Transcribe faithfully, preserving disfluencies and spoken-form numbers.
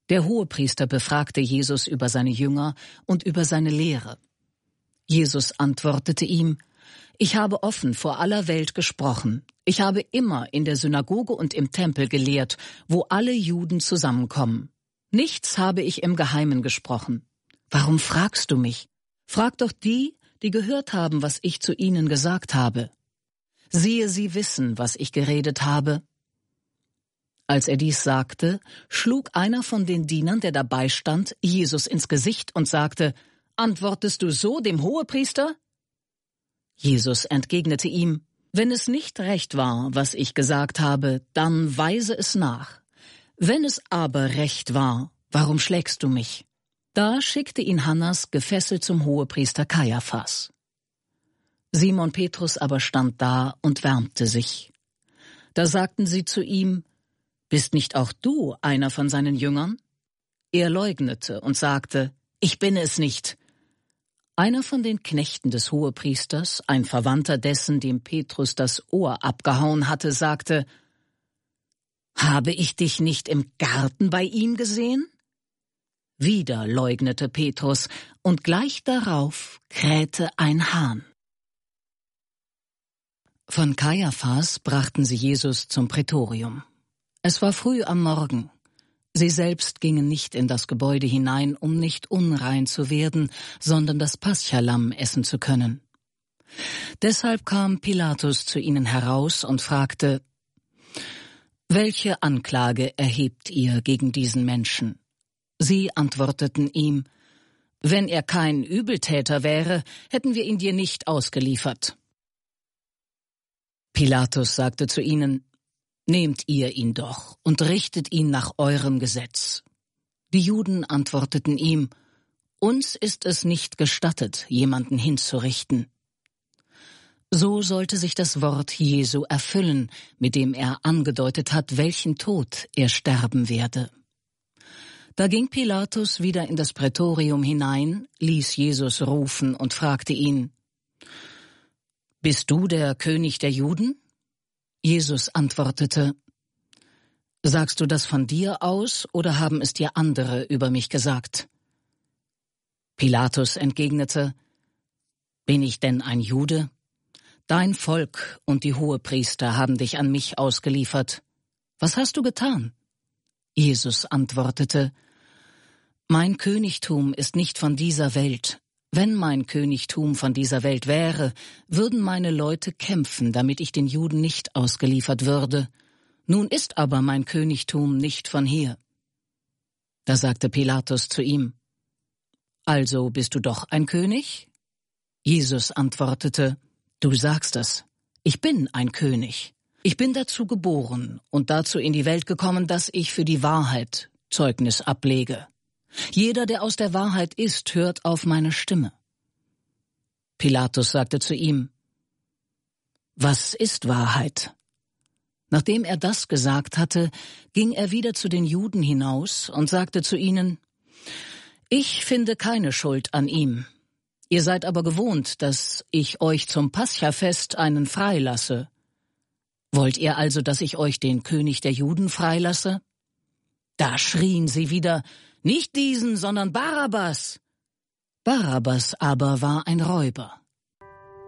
Der Hohepriester befragte Jesus über seine Jünger und über seine Lehre. Jesus antwortete ihm: Ich habe offen vor aller Welt gesprochen. Ich habe immer in der Synagoge und im Tempel gelehrt, wo alle Juden zusammenkommen. Nichts habe ich im Geheimen gesprochen. Warum fragst du mich? Frag doch die, die gehört haben, was ich zu ihnen gesagt habe. Siehe, sie wissen, was ich geredet habe. Als er dies sagte, schlug einer von den Dienern, der dabei stand, Jesus ins Gesicht und sagte: Antwortest du so dem Hohepriester? Jesus entgegnete ihm: Wenn es nicht recht war, was ich gesagt habe, dann weise es nach. Wenn es aber recht war, warum schlägst du mich? Da schickte ihn Hannas gefesselt zum Hohepriester Kaiaphas. Simon Petrus aber stand da und wärmte sich. Da sagten sie zu ihm: Bist nicht auch du einer von seinen Jüngern? Er leugnete und sagte: Ich bin es nicht. Einer von den Knechten des Hohepriesters, ein Verwandter dessen, dem Petrus das Ohr abgehauen hatte, sagte: Habe ich dich nicht im Garten bei ihm gesehen? Wieder leugnete Petrus, und gleich darauf krähte ein Hahn. Von Kaiaphas brachten sie Jesus zum Prätorium. Es war früh am Morgen. Sie selbst gingen nicht in das Gebäude hinein, um nicht unrein zu werden, sondern das Paschalamm essen zu können. Deshalb kam Pilatus zu ihnen heraus und fragte: Welche Anklage erhebt ihr gegen diesen Menschen? Sie antworteten ihm: Wenn er kein Übeltäter wäre, hätten wir ihn dir nicht ausgeliefert. Pilatus sagte zu ihnen: Nehmt ihr ihn doch und richtet ihn nach eurem Gesetz. Die Juden antworteten ihm: Uns ist es nicht gestattet, jemanden hinzurichten. So sollte sich das Wort Jesu erfüllen, mit dem er angedeutet hat, welchen Tod er sterben werde. Da ging Pilatus wieder in das Prätorium hinein, ließ Jesus rufen und fragte ihn: Bist du der König der Juden? Jesus antwortete: Sagst du das von dir aus, oder haben es dir andere über mich gesagt? Pilatus entgegnete: Bin ich denn ein Jude? Dein Volk und die Hohepriester haben dich an mich ausgeliefert. Was hast du getan? Jesus antwortete: Mein Königtum ist nicht von dieser Welt. Wenn mein Königtum von dieser Welt wäre, würden meine Leute kämpfen, damit ich den Juden nicht ausgeliefert würde. Nun ist aber mein Königtum nicht von hier. Da sagte Pilatus zu ihm: Also bist du doch ein König? Jesus antwortete: Du sagst es, ich bin ein König. Ich bin dazu geboren und dazu in die Welt gekommen, dass ich für die Wahrheit Zeugnis ablege. Jeder, der aus der Wahrheit ist, hört auf meine Stimme. Pilatus sagte zu ihm: Was ist Wahrheit? Nachdem er das gesagt hatte, ging er wieder zu den Juden hinaus und sagte zu ihnen: Ich finde keine Schuld an ihm. Ihr seid aber gewohnt, dass ich euch zum Paschafest einen freilasse. Wollt ihr also, dass ich euch den König der Juden freilasse? Da schrien sie wieder: Nicht diesen, sondern Barabbas. Barabbas aber war ein Räuber.